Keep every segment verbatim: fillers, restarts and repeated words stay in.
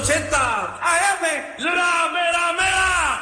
ochenta A M, la mera mera.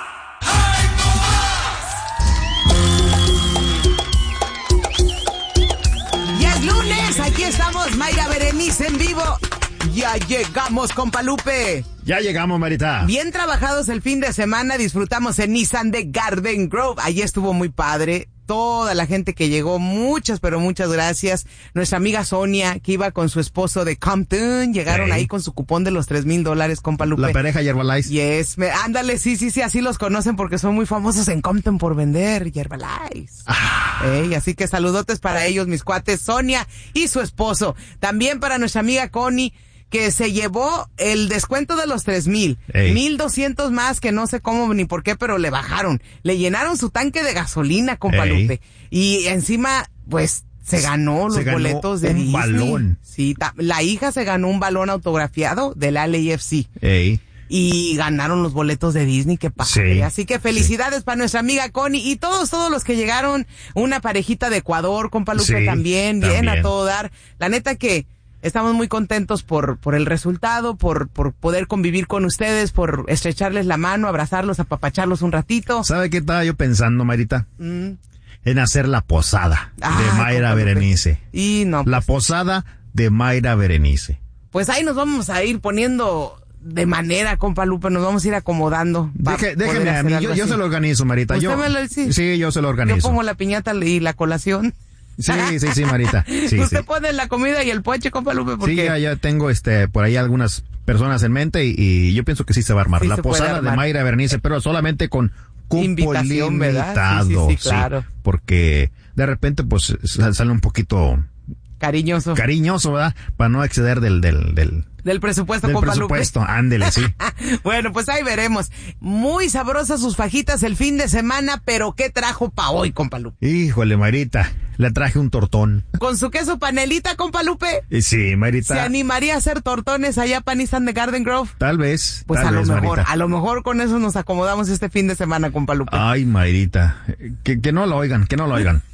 ¡Ay, Ya es lunes, aquí estamos, Mayra Berenice en vivo. Ya llegamos, compa Lupe. Ya llegamos, Marita. Bien trabajados el fin de semana, disfrutamos en Nissan de Garden Grove. Allí estuvo muy padre. Toda la gente que llegó, muchas, pero muchas gracias. Nuestra amiga Sonia, que iba con su esposo de Compton, llegaron Hey. ahí con su cupón de los tres mil dólares, compa Lupe. La pareja Herbalife. Yes, me, ándale, sí, sí, sí, así los conocen porque son muy famosos en Compton por vender Herbalife. Ah. Ey, así que saludotes para ellos, mis cuates, Sonia y su esposo. También para nuestra amiga Connie, que se llevó el descuento de los tres mil, mil doscientos más, que no sé cómo ni por qué, pero le bajaron. Le llenaron su tanque de gasolina, compa Ey. Lupe. Y encima, pues, se ganó los Se ganó boletos de un Disney. balón. Sí, ta- la hija se ganó un balón autografiado del L A F C. Ey. Y ganaron los boletos de Disney, qué padre. Sí, Así que felicidades para nuestra amiga Connie y todos, todos los que llegaron. Una parejita de Ecuador, compa Lupe, Sí, también, bien también. a todo dar. La neta que estamos muy contentos por, por el resultado, por, por poder convivir con ustedes, por estrecharles la mano, abrazarlos, apapacharlos un ratito. ¿Sabe qué estaba yo pensando, Marita? Mm. En hacer la posada Ah, de Mayra compa Lupe. Berenice. Y no, La pues, posada de Mayra Berenice. pues ahí nos vamos a ir poniendo de manera, compa Lupe, nos vamos a ir acomodando. pa Deje, poder déjeme a hacer mí, algo yo, yo así. se lo organizo, Marita. ¿Usted Yo, me lo- sí? sí, yo se lo Yo organizo. pongo la piñata y la colación. Sí, sí, sí, Marita. Sí, Usted sí. pone la comida y el ponche, compa Lupe, Sí, porque ya, ya tengo este por ahí algunas personas en mente y, y yo pienso que sí se va a armar. Sí la se puede posada armar. de Mayra Berenice, pero solamente con cupo Invitación, ¿verdad? limitado. Sí, sí, sí, claro. Porque de repente pues sal- sale un poquito cariñoso. cariñoso, ¿verdad? Para no exceder del del del, Del presupuesto, del compa presupuesto. Ándele, sí. Lupe. Bueno, pues ahí veremos. Muy sabrosas sus fajitas el fin de semana, pero ¿qué trajo pa' hoy, compa Lupe? Híjole, Marita, le traje un tortón. Con su queso panelita, compa Lupe. Y sí, ¿Se Marita. animaría a hacer tortones allá para Nissan de Garden Grove? Tal vez. Pues tal a lo vez, mejor, Marita. a lo mejor con eso nos acomodamos este fin de semana, compa Lupe. Ay, Marita, que, que no lo oigan, que no lo oigan.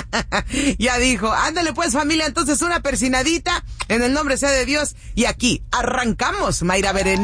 Ya dijo, ándale pues familia, entonces una persinadita, en el nombre sea de Dios, y aquí arrancamos, Mayra Berenice.